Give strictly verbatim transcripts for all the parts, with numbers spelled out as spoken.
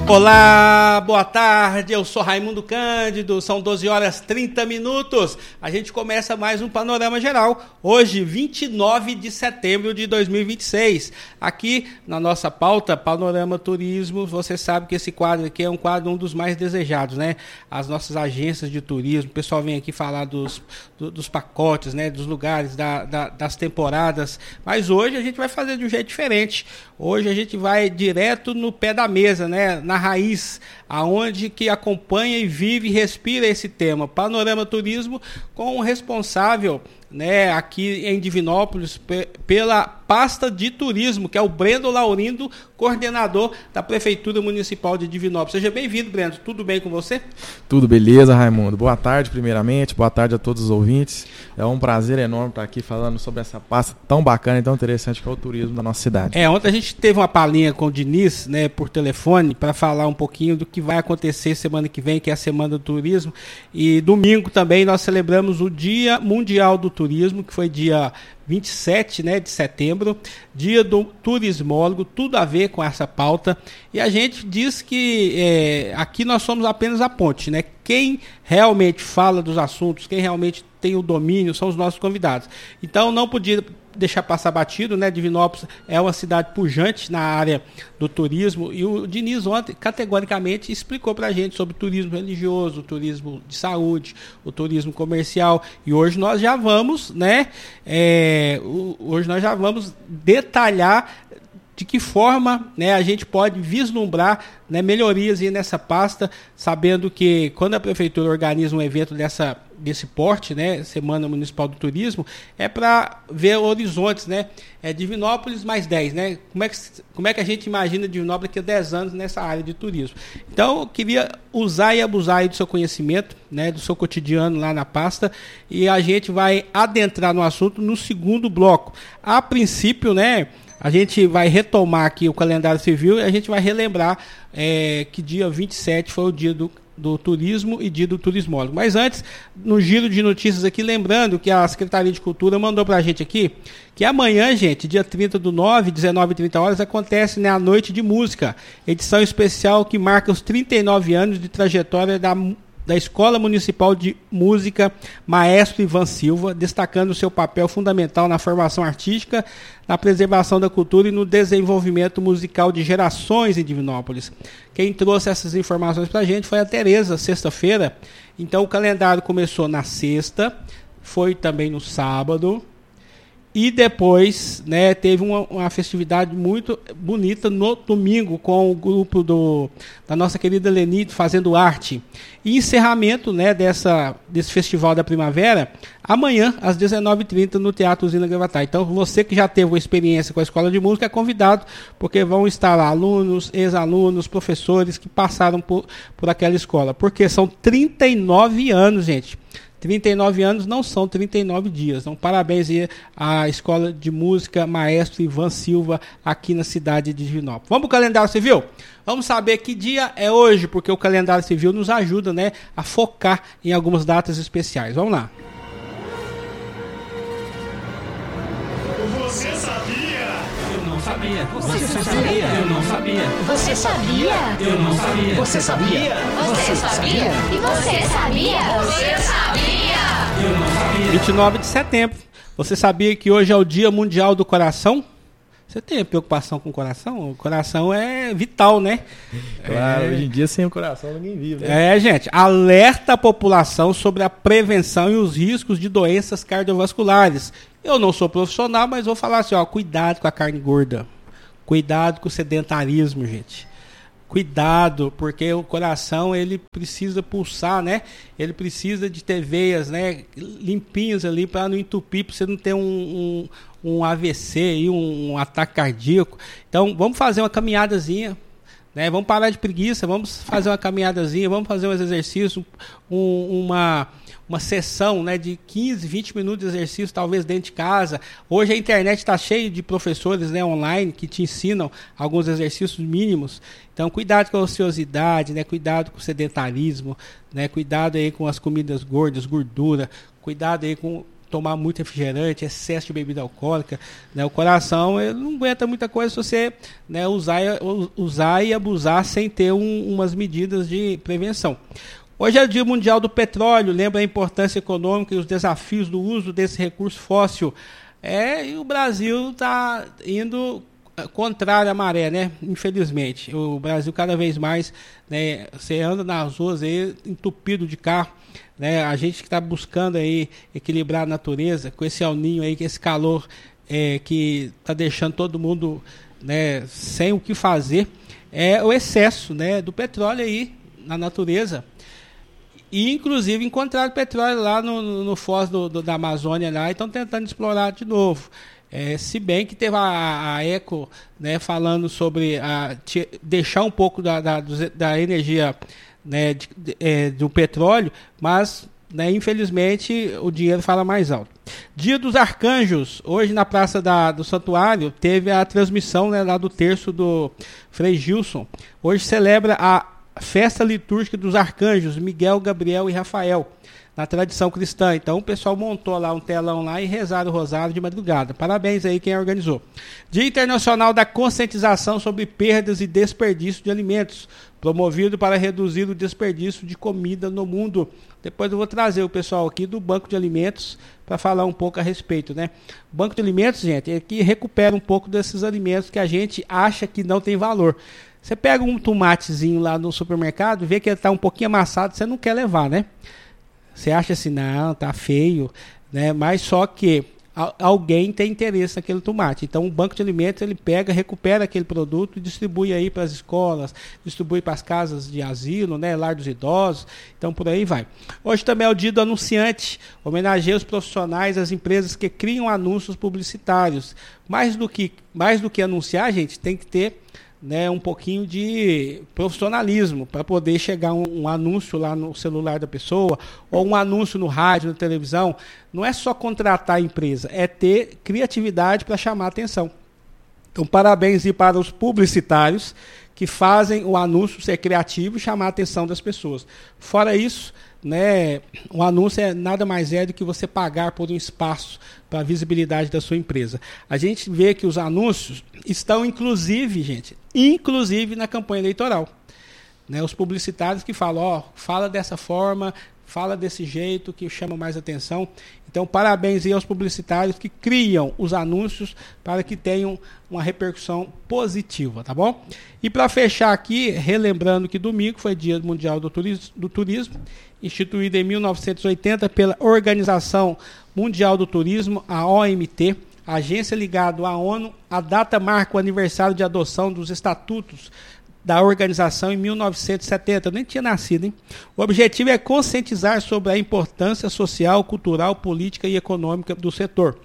Olá, boa tarde, eu sou Raimundo Cândido, são doze horas e trinta minutos, a gente começa mais um Panorama Geral, hoje vinte e nove de setembro de dois mil e vinte e seis, aqui na nossa pauta Panorama Turismo, você sabe que esse quadro aqui é um quadro um dos mais desejados, né? As nossas agências de turismo, o pessoal vem aqui falar dos, do, dos pacotes, né? Dos lugares, da, da, das temporadas, mas hoje a gente vai fazer de um jeito diferente, hoje a gente vai direto no pé da mesa, né? Na raiz, aonde que acompanha e vive e respira esse tema. Panorama Turismo com o responsável, né, aqui em Divinópolis pe- pela pasta de turismo, que é o Brendo Laurindo, coordenador da Prefeitura Municipal de Divinópolis. Seja bem-vindo, Brendo. Tudo bem com você? Tudo beleza, Raimundo. Boa tarde, primeiramente. Boa tarde a todos os ouvintes. É um prazer enorme estar aqui falando sobre essa pasta tão bacana e tão interessante que é o turismo da nossa cidade. É, ontem a gente teve uma palhinha com o Diniz, né, por telefone, para falar um pouquinho do que vai acontecer semana que vem, que é a Semana do Turismo. E domingo também nós celebramos o Dia Mundial do Turismo, que foi dia vinte e sete, né, de setembro, dia do turismólogo, tudo a ver com essa pauta. E a gente diz que é, aqui nós somos apenas a ponte, né? Quem realmente fala dos assuntos, quem realmente tem o domínio são os nossos convidados. Então não podia deixar passar batido, né? Divinópolis é uma cidade pujante na área do turismo e o Diniz ontem categoricamente explicou pra gente sobre o turismo religioso, o turismo de saúde, o turismo comercial, e hoje nós já vamos, né? É, hoje nós já vamos detalhar de que forma, né, a gente pode vislumbrar, né, melhorias aí nessa pasta, sabendo que quando a prefeitura organiza um evento dessa, desse porte, né, Semana Municipal do Turismo, é para ver horizontes, né, é Divinópolis mais dez, né, como é, que, como é que a gente imagina Divinópolis daqui a dez anos nessa área de turismo. Então, eu queria usar e abusar aí do seu conhecimento, né, do seu cotidiano lá na pasta, e a gente vai adentrar no assunto no segundo bloco. A princípio, né, a gente vai retomar aqui o calendário civil e a gente vai relembrar é, que dia vinte e sete foi o dia do, do turismo e dia do turismólogo. Mas antes, no giro de notícias aqui, lembrando que a Secretaria de Cultura mandou pra gente aqui que amanhã, gente, dia trinta do nove, dezenove e trinta horas, acontece, né, a Noite de Música, edição especial que marca os trinta e nove anos de trajetória da da Escola Municipal de Música Maestro Ivan Silva, destacando seu papel fundamental na formação artística, na preservação da cultura e no desenvolvimento musical de gerações em Divinópolis. Quem trouxe essas informações para a gente foi a Tereza, sexta-feira. Então o calendário começou na sexta, foi também no sábado, e depois, né, teve uma, uma festividade muito bonita no domingo com o grupo do, da nossa querida Lenite fazendo arte. E encerramento, né, dessa, desse Festival da Primavera, amanhã às dezenove e trinta no Teatro Usina Gravatar. Então você que já teve uma experiência com a Escola de Música é convidado, porque vão estar lá alunos, ex-alunos, professores que passaram por, por aquela escola. Porque são trinta e nove anos, gente. trinta e nove anos não são trinta e nove dias. Então, parabéns aí à Escola de Música Maestro Ivan Silva aqui na cidade de Divinópolis. Vamos para o calendário civil? Vamos saber que dia é hoje, porque o calendário civil nos ajuda, né, a focar em algumas datas especiais. Vamos lá. Você sabia? Eu não sabia. Você sabia? Eu não sabia. Você sabia? Eu não sabia. Você sabia? Você sabia? E você sabia? Você sabia? Eu não sabia. vinte e nove de setembro. Você sabia que hoje é o Dia Mundial do Coração? Você tem preocupação com o coração? O coração é vital, né? Claro, é... hoje em dia sem o coração ninguém vive, né? É, gente, alerta a população sobre a prevenção e os riscos de doenças cardiovasculares. Eu não sou profissional, mas vou falar assim, ó, cuidado com a carne gorda. Cuidado com o sedentarismo, gente. Cuidado, porque o coração, ele precisa pulsar, né? Ele precisa de ter veias, né, limpinhas ali para não entupir, para você não ter um, um, um A V C, aí, um, um ataque cardíaco. Então, vamos fazer uma caminhadazinha, né? Vamos parar de preguiça, vamos fazer uma caminhadazinha, vamos fazer uns exercícios, um, uma... uma sessão, né, de quinze, vinte minutos de exercício, talvez dentro de casa. Hoje a internet está cheia de professores, né, online que te ensinam alguns exercícios mínimos. Então, cuidado com a ociosidade, né, cuidado com o sedentarismo, né, cuidado aí com as comidas gordas, gordura, cuidado aí com tomar muito refrigerante, excesso de bebida alcoólica, né? O coração ele não aguenta muita coisa se você, né, usar, usar e abusar sem ter um, umas medidas de prevenção. Hoje é o Dia Mundial do Petróleo, lembra a importância econômica e os desafios do uso desse recurso fóssil. É, e o Brasil está indo contrário à maré, né? Infelizmente. O Brasil cada vez mais, né, você anda nas ruas aí entupido de carro, né? A gente que está buscando aí equilibrar a natureza com esse El Niño aí, com esse calor é, que está deixando todo mundo, né, sem o que fazer, é o excesso, né, do petróleo aí na natureza. E, inclusive, encontraram petróleo lá no, no, no foz do, do, da Amazônia lá, e estão tentando explorar de novo. É, se bem que teve a, a Eco, né, falando sobre a, te, deixar um pouco da, da, da energia, né, de, de, é, do petróleo, mas, né, infelizmente o dinheiro fala mais alto. Dia dos Arcanjos, hoje na Praça da, do Santuário teve a transmissão, né, lá do terço do Frei Gilson. Hoje celebra a Festa Litúrgica dos Arcanjos, Miguel, Gabriel e Rafael, na tradição cristã. Então o pessoal montou lá um telão lá e rezaram o rosário de madrugada. Parabéns aí quem organizou. Dia Internacional da Conscientização sobre Perdas e Desperdício de Alimentos, promovido para reduzir o desperdício de comida no mundo. Depois eu vou trazer o pessoal aqui do Banco de Alimentos para falar um pouco a respeito, né? O Banco de Alimentos, gente, é que recupera um pouco desses alimentos que a gente acha que não tem valor. Você pega um tomatezinho lá no supermercado, vê que ele está um pouquinho amassado, você não quer levar, né? Você acha assim, não, tá feio, né? Mas só que alguém tem interesse naquele tomate. Então o Banco de Alimentos ele pega, recupera aquele produto e distribui aí para as escolas, distribui para as casas de asilo, né, lar dos idosos. Então por aí vai. Hoje também é o Dia do Anunciante, homenageia os profissionais, as empresas que criam anúncios publicitários. Mais do que mais do que anunciar, gente, tem que ter, né, um pouquinho de profissionalismo para poder chegar um, um anúncio lá no celular da pessoa ou um anúncio no rádio, na televisão. Não é só contratar a empresa, é ter criatividade para chamar a atenção. Então, parabéns aí para os publicitários que fazem o anúncio ser criativo e chamar a atenção das pessoas. Fora isso, né, o anúncio é nada mais é do que você pagar por um espaço para a visibilidade da sua empresa. A gente vê que os anúncios estão, inclusive, gente, inclusive na campanha eleitoral. Né, os publicitários que falam, ó, fala dessa forma, fala desse jeito, que chama mais atenção. Então, parabéns aí aos publicitários que criam os anúncios para que tenham uma repercussão positiva, tá bom? E para fechar aqui, relembrando que domingo foi Dia Mundial do Turismo, do Turismo, instituído em mil novecentos e oitenta pela Organização Mundial do Turismo, a O M T, agência ligada à ONU. A data marca o aniversário de adoção dos estatutos da organização em mil novecentos e setenta, eu nem tinha nascido, hein? O objetivo é conscientizar sobre a importância social, cultural, política e econômica do setor.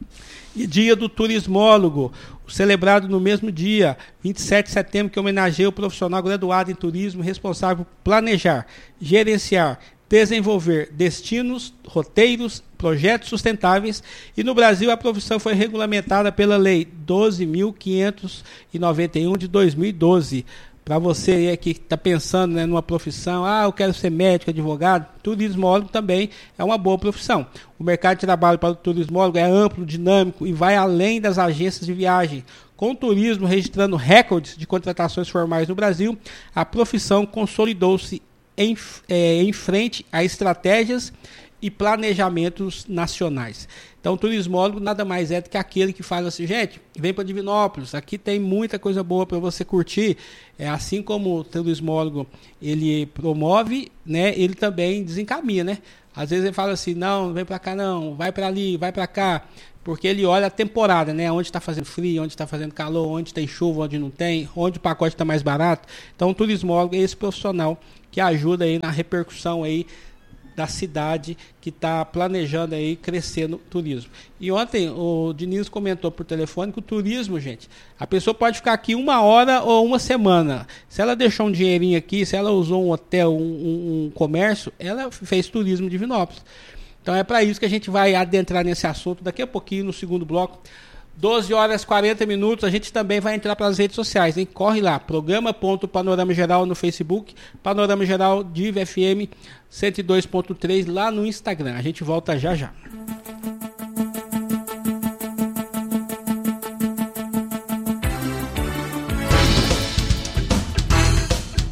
E Dia do Turismólogo, celebrado no mesmo dia, vinte e sete de setembro, que homenageia o profissional graduado em turismo responsável por planejar, gerenciar, desenvolver destinos, roteiros, projetos sustentáveis. E no Brasil a profissão foi regulamentada pela Lei doze mil quinhentos e noventa e um de dois mil e doze. Para você aí que está pensando, né, numa profissão, ah, eu quero ser médico, advogado, turismólogo também é uma boa profissão. O mercado de trabalho para o turismólogo é amplo, dinâmico e vai além das agências de viagem. Com o turismo registrando recordes de contratações formais no Brasil, a profissão consolidou-se em, é, em frente a estratégias e planejamentos nacionais. Então, o turismólogo nada mais é do que aquele que faz assim, gente, vem para Divinópolis, aqui tem muita coisa boa para você curtir. É assim como o turismólogo ele promove, né, ele também desencaminha, né? Às vezes ele fala assim, não, não vem para cá não, vai para ali, vai para cá, porque ele olha a temporada, né? Onde está fazendo frio, onde está fazendo calor, onde tem chuva, onde não tem, onde o pacote está mais barato. Então, o turismólogo é esse profissional que ajuda aí na repercussão aí da cidade que está planejando aí crescer no turismo. E ontem o Diniz comentou por telefone que o turismo, gente, a pessoa pode ficar aqui uma hora ou uma semana. Se ela deixou um dinheirinho aqui, se ela usou um hotel, um, um, um comércio, ela fez turismo de Divinópolis. Então é para isso que a gente vai adentrar nesse assunto daqui a pouquinho no segundo bloco. doze horas e quarenta minutos, a gente também vai entrar para as redes sociais, hein? Corre lá, programa.panorama geral no Facebook, Panorama Geral Diva F M cento e dois ponto três lá no Instagram. A gente volta já já.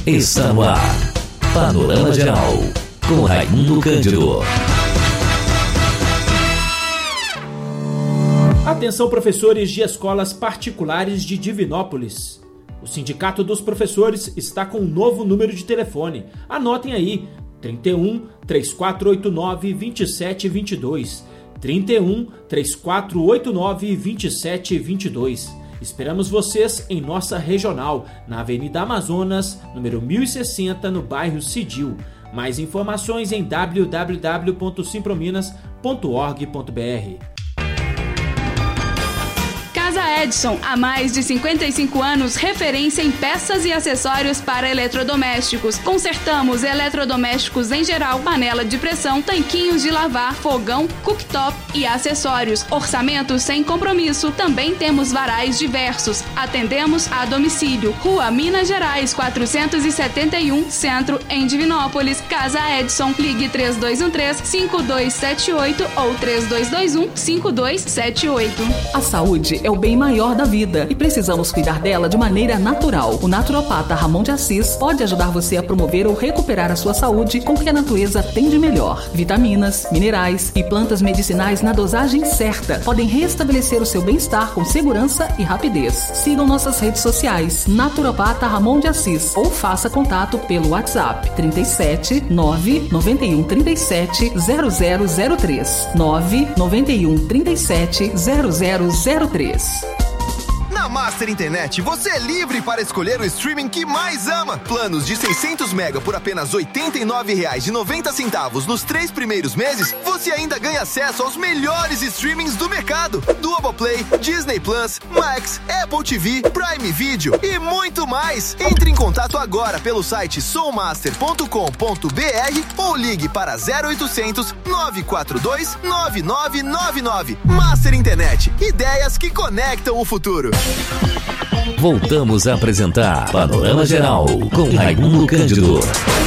Está no ar. Panorama Geral, com Raimundo Cândido. Atenção, professores de escolas particulares de Divinópolis. O Sindicato dos Professores está com um novo número de telefone. Anotem aí, trinta e um, três quatro oito nove, vinte e sete vinte e dois. trinta e um, três quatro oito nove, vinte e sete vinte e dois. Esperamos vocês em nossa regional, na Avenida Amazonas, número mil e sessenta, no bairro Cidil. Mais informações em w w w ponto simprominas ponto org ponto b r. Casa Edson, há mais de cinquenta e cinco anos, referência em peças e acessórios para eletrodomésticos. Consertamos eletrodomésticos em geral, panela de pressão, tanquinhos de lavar, fogão, cooktop e acessórios. Orçamento sem compromisso. Também temos varais diversos. Atendemos a domicílio. Rua Minas Gerais, quatrocentos e setenta e um, Centro, em Divinópolis. Casa Edson. Ligue três dois um três, cinco dois sete oito ou três dois dois um, cinco dois sete oito. A saúde é o bem maior da vida e precisamos cuidar dela de maneira natural. O naturopata Ramon de Assis pode ajudar você a promover ou recuperar a sua saúde com o que a natureza tem de melhor. Vitaminas, minerais e plantas medicinais na dosagem certa podem restabelecer o seu bem-estar com segurança e rapidez. Sigam nossas redes sociais, Naturopata Ramon de Assis, ou faça contato pelo WhatsApp trinta e sete, nove nove um, trinta e sete, zero zero zero três, nove nove um, trinta e sete, zero zero zero três. Na Master Internet, você é livre para escolher o streaming que mais ama. Planos de seiscentos mega por apenas oitenta e nove reais e noventa centavos nos três primeiros meses, você ainda ganha acesso aos melhores streamings do mercado. Globoplay, Disney Plus, Max, Apple T V, Prime Video e muito mais. Entre em contato agora pelo site sommaster ponto com ponto b r ou ligue para zero oitocentos, nove quatro dois, nove nove nove nove. Master Internet, ideias que conectam o futuro. Voltamos a apresentar Panorama Geral com Raimundo Cândido.